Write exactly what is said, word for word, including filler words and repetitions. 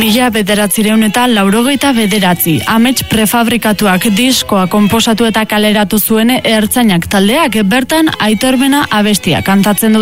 Mila bederatzireun eta laurogeita bederatzi. Amets prefabrikatuak diskoa konposatu eta kaleratu zuen Ertzainak taldeak, bertan Aitor Mena abestia kantatzen du.